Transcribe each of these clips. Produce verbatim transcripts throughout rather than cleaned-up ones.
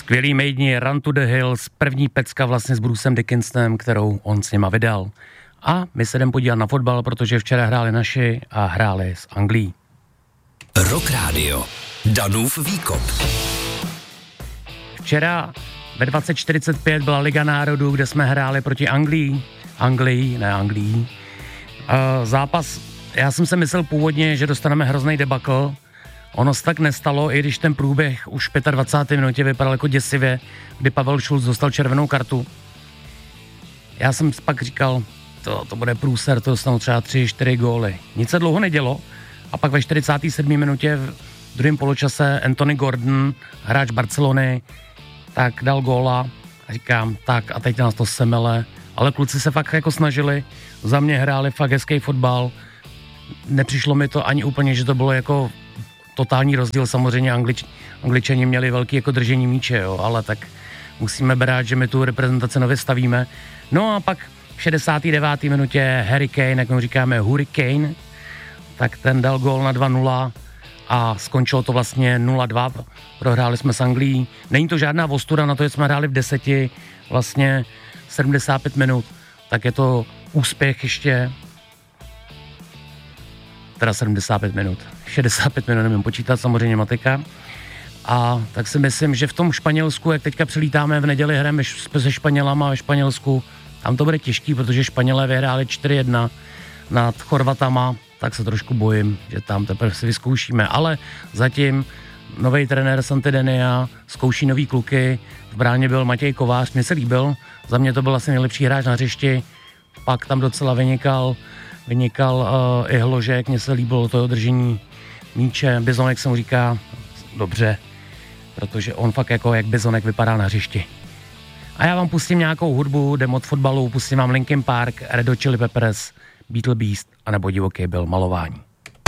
Skvělý Maideni, Run to the Hills, první pecka vlastně s Brucem Dickinsonem, kterou on s nima vydal. A my se jdem podívat na fotbal, protože včera hráli naši a hráli s Anglií. Rock Radio. Danův výkop. Včera ve dvacet čtyřicet pět byla Liga národů, kde jsme hráli proti Anglii. Anglii, ne Anglii. Uh, zápas, já jsem si myslel původně, že dostaneme hrozný debakl. Ono se tak nestalo, i když ten průběh už v dvacáté páté minutě vypadal jako děsivě, kdy Pavel Šulc dostal červenou kartu. Já jsem pak říkal, to, to bude průser, to dostanou třeba tři čtyři góly. Nic se dlouho nedělo a pak ve čtyřicáté sedmé minutě v druhém poločase Anthony Gordon, hráč Barcelony, tak dal góla a říkám, tak a teď nás to semele. Ale kluci se fakt jako snažili, za mě hráli fakt hezký fotbal. Nepřišlo mi to ani úplně, že to bylo jako totální rozdíl. Samozřejmě Anglič, Angličani měli velký jako držení míče, jo, ale tak musíme brát, že my tu reprezentaci nově stavíme. No a pak v šedesáté deváté minutě Harry Kane, jak mu říkáme Hurricane, tak ten dal gól na dva nula a skončilo to vlastně nula dva. Prohráli jsme s Anglií. Není to žádná ostuda na to, že jsme hráli v deseti, vlastně sedmdesát pět minut, tak je to úspěch ještě, teda sedmdesát pět minut, šedesát pět minut, nevím počítat, samozřejmě matika. A tak si myslím, že v tom Španělsku, jak teďka přilítáme v neděli, hrajeme se Španělama ve Španělsku, tam to bude těžký, protože Španělé vyhráli čtyři jedna nad Chorvatama, tak se trošku bojím, že tam teprve si vyzkoušíme, ale zatím nový trenér Santidenia zkouší nový kluky, v bráně byl Matěj Kovář, mně se líbil, za mě to byl asi nejlepší hráč na hřišti, pak tam docela vynikal, vynikal uh, i Hložek, mně se líbilo to držení míče, Bizonek se mu říká dobře, protože on fakt jako jak Bizonek vypadá na hřišti. A já vám pustím nějakou hudbu, jdem od fotbalu, pustím vám Linkin Park, Red Hot Chili Peppers, Beatle Beast, anebo Divoký byl malování.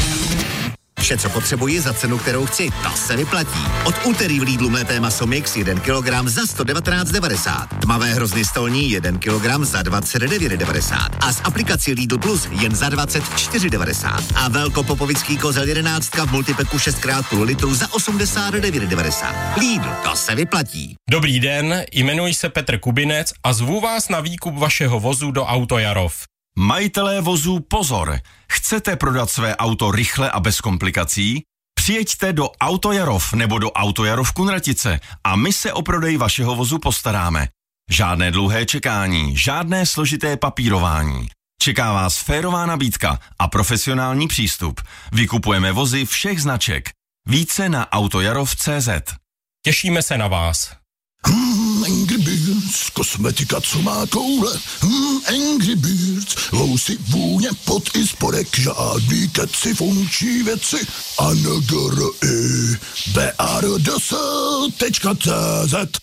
Vše, co potřebuji za cenu, kterou chci, ta se vyplatí. Od úterý v Lidlu mlété maso mix jeden kilogram za sto devatenáct devadesát. Tmavé hrozny stolní jeden kilogram za dvacet devět devadesát. A z aplikací Lidl Plus jen za dvacet čtyři devadesát. A velkopopovický kozel jedenáctka v multipeku šest krát půl litru za osmdesát devět devadesát. Lidl, to se vyplatí. Dobrý den, jmenuji se Petr Kubinec a zvu vás na výkup vašeho vozu do Auto Jarov. Majitelé vozů pozor! Chcete prodat své auto rychle a bez komplikací? Přijeďte do Auto Jarov nebo do Auto Jarov Kunratice a my se o prodej vašeho vozu postaráme. Žádné dlouhé čekání, žádné složité papírování. Čeká vás férová nabídka a profesionální přístup. Vykupujeme vozy všech značek. Více na autojarov tečka cé zet. Těšíme se na vás. Hmm, Angry Birds, kosmetika, co má koule. Hmm, Angry Birds, vousy, vůně, pot i spodek, žádný keci, funkční věci. A N G R I B R D S tečka cé zet.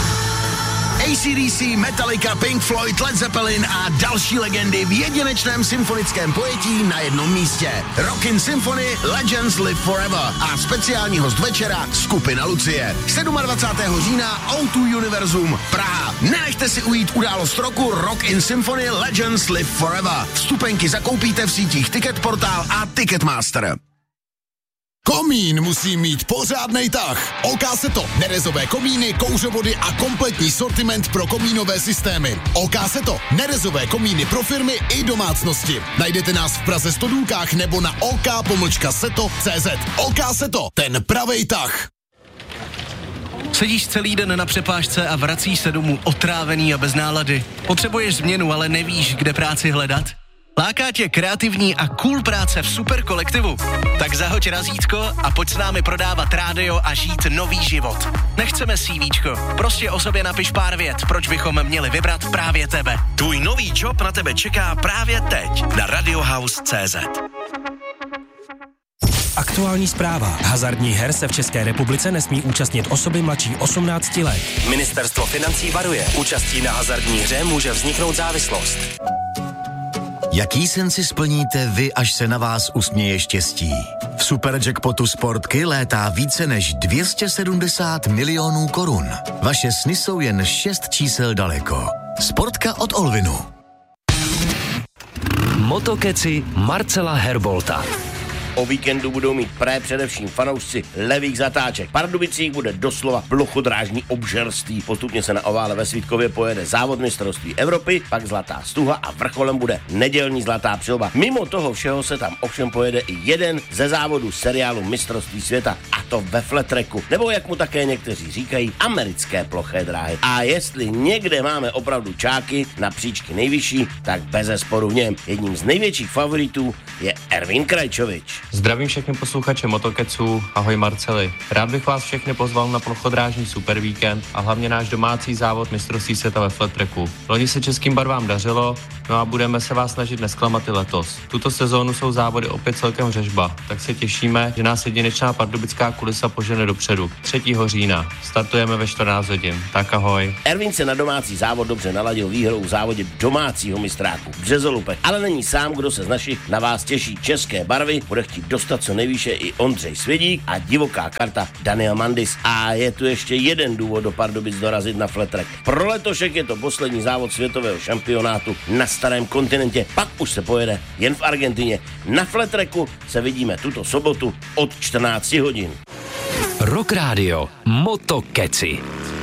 A C D C, Metallica, Pink Floyd, Led Zeppelin a další legendy v jedinečném symfonickém pojetí na jednom místě. Rockin' Symphony Legends Live Forever a speciální host večera skupina Lucie. dvacátého sedmého října O dva Univerzum Praha. Nenechte si ujít událost roku Rockin' Symphony Legends Live Forever. Vstupenky zakoupíte v sítích Ticketportal a Ticketmaster. Komín musí mít pořádnej tah. Oká Seto, nerezové komíny, kouřovody a kompletní sortiment pro komínové systémy. Oká Seto, nerezové komíny pro firmy i domácnosti. Najdete nás v Praze sto důlkách nebo na ok pomlčka seto tečka cé zet. Oká Seto, ten pravej tah. Sedíš celý den na přepážce a vracíš se domů otrávený a bez nálady. Potřebuješ změnu, ale nevíš, kde práci hledat? Láká tě kreativní a cool práce v super kolektivu? Tak zahoď razítko a pojď s námi prodávat rádio a žít nový život. Nechceme CVčko, prostě o sobě napiš pár vět, proč bychom měli vybrat právě tebe. Tvůj nový job na tebe čeká právě teď na radiohouse tečka cé zet. Aktuální zpráva. Hazardních her se v České republice nesmí účastnit osoby mladší osmnácti let. Ministerstvo financí varuje. Účastí na hazardní hře může vzniknout závislost. Jaký sen si splníte vy, až se na vás usměje štěstí? V Superjackpotu Sportky létá více než dvě stě sedmdesát milionů korun. Vaše sny jsou jen šest čísel daleko. Sportka od Olvinu. Motokeci Marcela Herbolta. O víkendu budou mít pré především fanoušci levých zatáček. V Pardubicích bude doslova plochodrážní obžerství. Postupně se na ovále ve Svítkově pojede závod mistrovství Evropy, pak zlatá stuha a vrcholem bude nedělní zlatá přilba. Mimo toho všeho se tam ovšem pojede i jeden ze závodů seriálu mistrovství světa, a to ve flat tracku, nebo jak mu také někteří říkají, americké ploché dráhy. A jestli někde máme opravdu čáky na příčky nejvyšší, tak bezesporu v něm. Jedním z největších favoritů je Ervín Krajčovič. Zdravím všechny posluchače Motokeců, ahoj Marceli. Rád bych vás všechny pozval na plochodrážní super víkend a hlavně náš domácí závod mistrovství světa ve flat tracku. Loni se českým barvám dařilo, no a budeme se vás snažit nesklamat i letos. Tuto sezónu jsou závody opět celkem řežba, tak se těšíme, že nás jedinečná pardubická kulisa požene dopředu. třetího října. Startujeme ve čtrnáct hodin. Tak ahoj. Ervín se na domácí závod dobře naladil výhrou v závodě domácího mistráku Březolupek, ale není sám, kdo se z našich na vás těší. České barvy bude chtít dostat co nejvýše i Ondřej Svědík a divoká karta Daniel Mandis. A je tu ještě jeden důvod do Pardubic dorazit na flat track. Pro letošek je to poslední závod světového šampionátu na starém kontinentě, pak už se pojede jen v Argentině. Na flat tracku se vidíme tuto sobotu od čtrnácti hodin. Rock Radio Motokeci.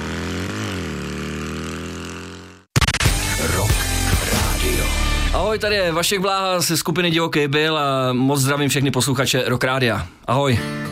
Rock Radio. Ahoj, tady je Vašek Bláha ze skupiny Divoký Bill a moc zdravím všechny posluchače Rock Rádia. Ahoj.